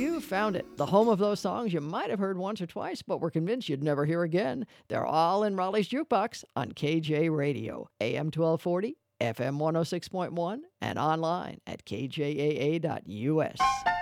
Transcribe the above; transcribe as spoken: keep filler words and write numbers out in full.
You found it. The home of those songs you might have heard once or twice, but were convinced you'd never hear again. They're all in Raleigh's Jukebox on K J Radio, A M twelve forty, F M one oh six point one, and online at K J A A dot U S.